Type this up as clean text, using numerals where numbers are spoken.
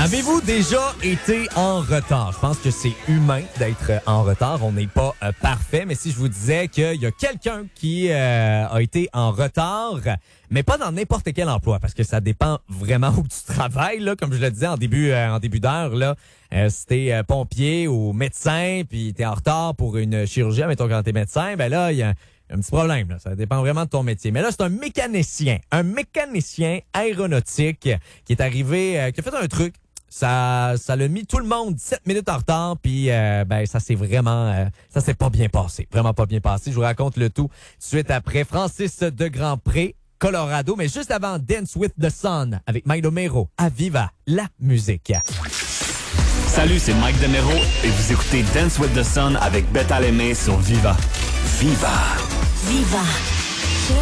Avez-vous déjà été en retard? Je pense que c'est humain d'être en retard. On n'est pas parfait, mais si je vous disais qu'il y a quelqu'un qui a été en retard, mais pas dans n'importe quel emploi, parce que ça dépend vraiment où tu travailles. Là, comme je le disais en début d'heure, là, si t'es pompier ou médecin, puis t'es en retard pour une chirurgie, mettons quand t'es médecin, ben là, il y a un petit problème, là. Ça dépend vraiment de ton métier. Mais là, c'est un mécanicien aéronautique qui est arrivé, qui a fait un truc. Ça l'a mis tout le monde 7 minutes en retard, puis ça s'est pas bien passé. Vraiment pas bien passé. Je vous raconte le tout suite après Francis de Grandpré, Colorado, mais juste avant Dance with the Sun avec Mike Demero à Viva, la musique. Salut, c'est Mike Demero et vous écoutez Dance with the Sun avec Beth Alemé sur Viva. Viva! Viva!